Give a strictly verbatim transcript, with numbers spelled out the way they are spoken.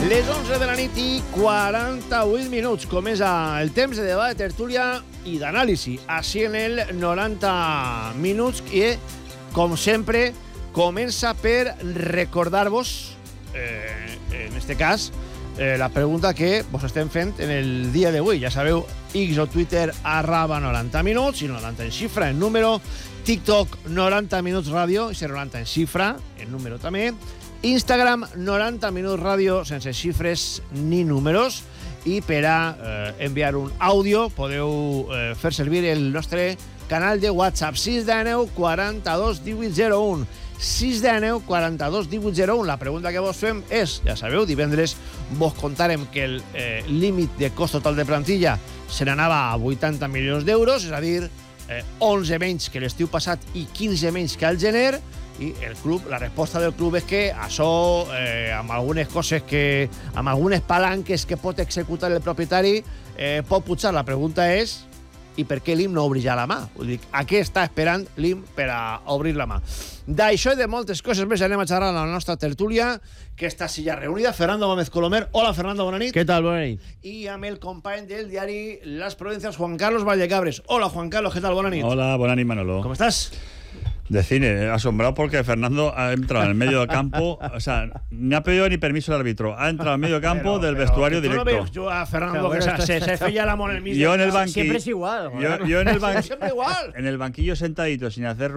Les onze de la nit i quaranta-vuit minuts. Comença el temps de debat, de tertúlia i d'anàlisi. Així en el noranta minuts i, com sempre, comença per recordar-vos, eh, en este cas, eh, la pregunta que vos estem fent en el dia d'avui. Ja sabeu, X o Twitter arroba noranta minuts, i noranta en xifra, en número, TikTok noranta minuts ràdio, i noranta en xifra, en número també, Instagram noranta minuts ràdio sense xifres ni números, i per a eh, enviar un àudio podeu eh, fer servir el nostre canal de WhatsApp sis nou nou quaranta-dos divuit zero un sis nou nou quaranta-dos divuit zero un. La pregunta que vos fem és, ja sabeu, divendres vos contarem que el eh, límit de cost total de plantilla se n'anava a vuitanta milions d'euros, és a dir, eh, onze menys que l'estiu passat i quinze menys que al gener. I el club, la resposta del club és que això, eh, amb algunes coses que, amb algunes palanques que pot executar el propietari, eh, pot pujar. La pregunta és, i per què l'I M no obri ja la mà? Vull dir, a què està esperant l'I M per a obrir la mà? D'això i de moltes coses més anem a xerrar a la nostra tertúlia, que està així ja reunida. Fernando Gómez Colomer. Hola, Fernando, bona nit. Què tal, bona nit? I amb el company del diari Las Provincias, Juan Carlos Vallecabres. Hola, Juan Carlos, què tal? Bona nit. Hola, bona nit, Manolo. ¿Cómo estás? De cine, asombrado porque Fernando ha entrado en el medio del campo, o sea, ni ha pedido ni permiso el árbitro, ha entrado en medio del campo pero, del pero, vestuario directo. ¿Tú no ves yo a Fernando que se, se, se fella la mano en el mismo? Yo en el banquillo, siempre es igual. Yo, yo en el banquillo, siempre igual. En el banquillo sentadito sin hacer